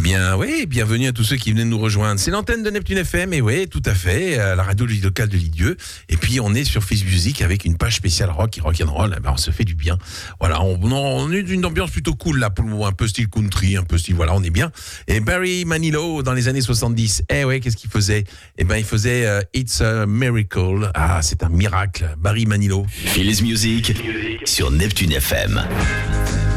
bien, oui, bienvenue à tous ceux qui venaient nous rejoindre. C'est l'antenne de Neptune FM, et oui, tout à fait, la radio locale de Lisieux. Et puis, on est sur Face Music avec une page spéciale rock et rock'n'roll. On se fait du bien. Voilà, on est d'une ambiance plutôt cool, là, pour le moment, un peu style country, un peu style, voilà, on est bien. Et Barry Manilow, dans les années 70, qu'est-ce qu'il faisait? Il faisait It's a Miracle. Ah, c'est un miracle, Barry Manilow. Face Music sur Neptune FM.